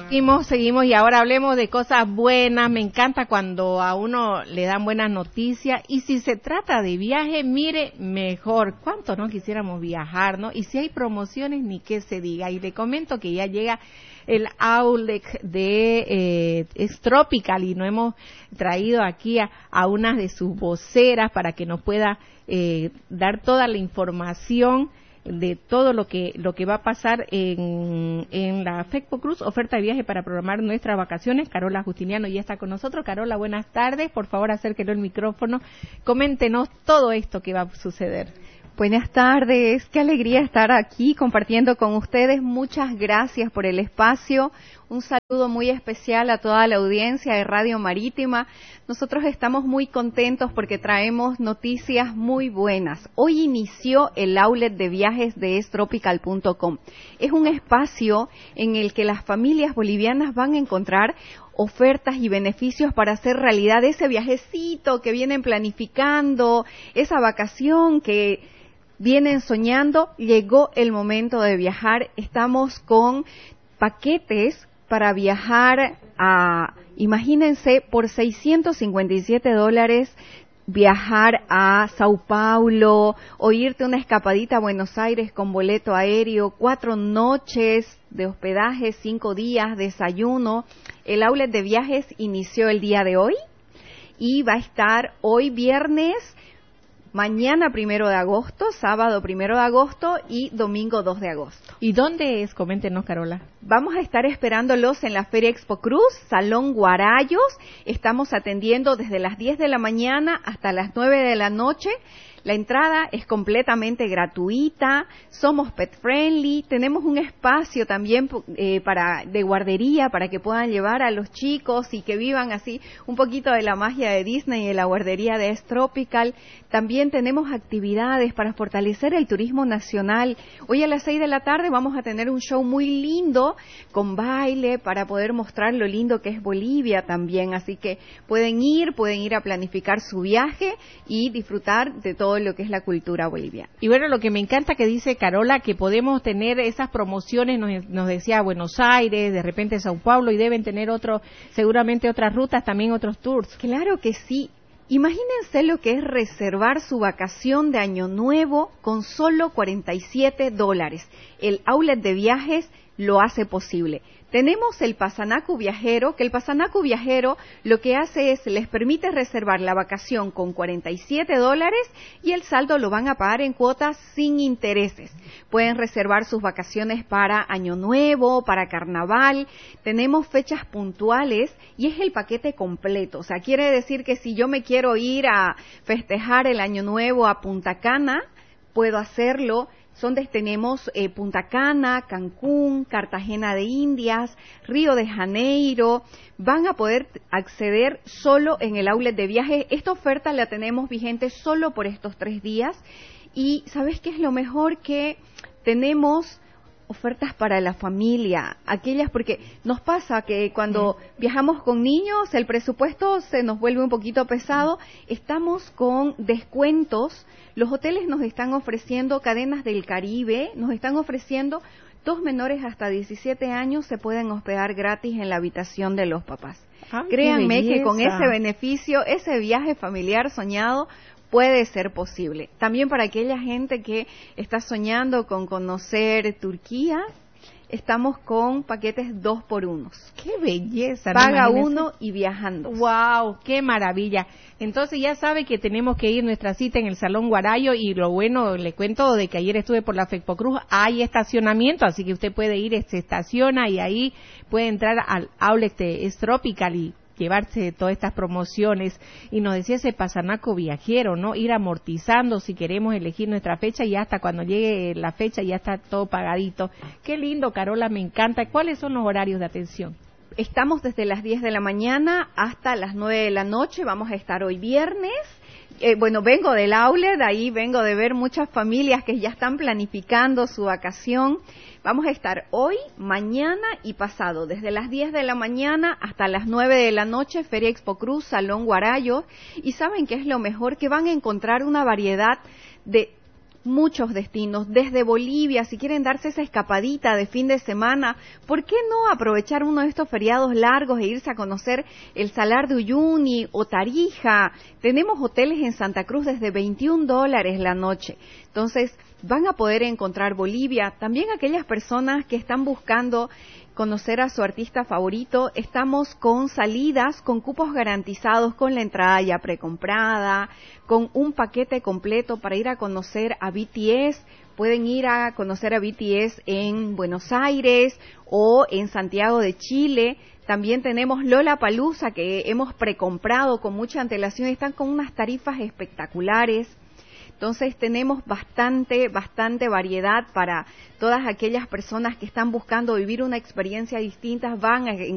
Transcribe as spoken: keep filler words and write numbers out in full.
Seguimos, seguimos y ahora hablemos de cosas buenas. Me encanta cuando a uno le dan buenas noticias y si se trata de viaje, mire, mejor. ¿Cuánto no quisiéramos viajar, no? Y si hay promociones, ni qué se diga. Y le comento que ya llega el outlet de eh, es Tropical y nos hemos traído aquí a, a una de sus voceras para que nos pueda eh, dar toda la información de todo lo que lo que va a pasar en, en la FECPO Cruz, oferta de viaje para programar nuestras vacaciones. Carola Justiniano ya está con nosotros. Carola, buenas tardes. Por favor, acérquelo el micrófono. Coméntenos todo esto que va a suceder. Buenas tardes, qué alegría estar aquí compartiendo con ustedes. Muchas gracias por el espacio. Un saludo muy especial a toda la audiencia de Radio Marítima. Nosotros estamos muy contentos porque traemos noticias muy buenas. Hoy inició el outlet de viajes de es tropical punto com. Es un espacio en el que las familias bolivianas van a encontrar ofertas y beneficios para hacer realidad ese viajecito que vienen planificando, esa vacación que vienen soñando. Llegó el momento de viajar. Estamos con paquetes para viajar a, imagínense, por seiscientos cincuenta y siete dólares, viajar a Sao Paulo o irte una escapadita a Buenos Aires con boleto aéreo, cuatro noches de hospedaje, cinco días, desayuno. El outlet de viajes inició el día de hoy y va a estar hoy viernes, mañana primero de agosto, sábado primero de agosto y domingo dos de agosto. ¿Y dónde es? Coméntenos, Carola. Vamos a estar esperándolos en la Feria Expo Cruz, Salón Guarayos. Estamos atendiendo desde las diez de la mañana hasta las nueve de la noche. La entrada es completamente gratuita, somos pet friendly, tenemos un espacio también eh, para de guardería para que puedan llevar a los chicos y que vivan así un poquito de la magia de Disney y de la guardería de es Tropical. También tenemos actividades para fortalecer el turismo nacional. Hoy a las seis de la tarde vamos a tener un show muy lindo con baile para poder mostrar lo lindo que es Bolivia también. Así que pueden ir, pueden ir a planificar su viaje y disfrutar de todo lo que es la cultura boliviana. Y bueno, lo que me encanta que dice Carola, que podemos tener esas promociones, nos, nos decía Buenos Aires, de repente Sao Paulo, y deben tener otro, seguramente otras rutas, también otros tours. Claro que sí. Imagínense lo que es reservar su vacación de Año Nuevo con solo cuarenta y siete dólares. El outlet de viajes lo hace posible. Tenemos el Pasanacu Viajero, que el Pasanacu Viajero lo que hace es, les permite reservar la vacación con cuarenta y siete dólares y el saldo lo van a pagar en cuotas sin intereses. Pueden reservar sus vacaciones para Año Nuevo, para Carnaval. Tenemos fechas puntuales y es el paquete completo. O sea, quiere decir que si yo me quiero ir a festejar el Año Nuevo a Punta Cana, puedo hacerlo. Donde tenemos eh, Punta Cana, Cancún, Cartagena de Indias, Río de Janeiro. Van a poder acceder solo en el outlet de viaje. Esta oferta la tenemos vigente solo por estos tres días. Y ¿sabes qué es lo mejor? Que tenemos ofertas para la familia, aquellas, porque nos pasa que cuando mm. viajamos con niños el presupuesto se nos vuelve un poquito pesado. Estamos con descuentos. Los hoteles nos están ofreciendo, Cadenas del Caribe, nos están ofreciendo dos menores hasta diecisiete años se pueden hospedar gratis en la habitación de los papás. Ah, créanme que con ese beneficio, ese viaje familiar soñado puede ser posible. También para aquella gente que está soñando con conocer Turquía, estamos con paquetes dos por unos. ¡Qué belleza! Paga uno y viajando. ¡Wow! ¡Qué maravilla! Entonces ya sabe que tenemos que ir nuestra cita en el Salón Guarayo y lo bueno, le cuento de que ayer estuve por la FECPO Cruz, hay estacionamiento, así que usted puede ir, se estaciona y ahí puede entrar al outlet de es Tropical y llevarse todas estas promociones. Y nos decía ese Pasanaco Viajero, ¿no? Ir amortizando si queremos elegir nuestra fecha y hasta cuando llegue la fecha ya está todo pagadito. Qué lindo, Carola, me encanta. ¿Cuáles son los horarios de atención? Estamos desde las diez de la mañana hasta las nueve de la noche. Vamos a estar hoy viernes. Eh, bueno, vengo del outlet, ahí vengo de ver muchas familias que ya están planificando su vacación. Vamos a estar hoy, mañana y pasado, desde las diez de la mañana hasta las nueve de la noche, Feria Expo Cruz, Salón Guarayo. Y ¿saben qué es lo mejor? Que van a encontrar una variedad de muchos destinos, desde Bolivia, si quieren darse esa escapadita de fin de semana, ¿por qué no aprovechar uno de estos feriados largos e irse a conocer el Salar de Uyuni o Tarija? Tenemos hoteles en Santa Cruz desde veintiún dólares la noche. Entonces, van a poder encontrar Bolivia. También aquellas personas que están buscando conocer a su artista favorito, estamos con salidas, con cupos garantizados, con la entrada ya precomprada, con un paquete completo para ir a conocer a B T S. Pueden ir a conocer a B T S en Buenos Aires o en Santiago de Chile. También tenemos Lollapalooza, que hemos precomprado con mucha antelación, están con unas tarifas espectaculares. Entonces tenemos bastante, bastante variedad para todas aquellas personas que están buscando vivir una experiencia distinta. Van a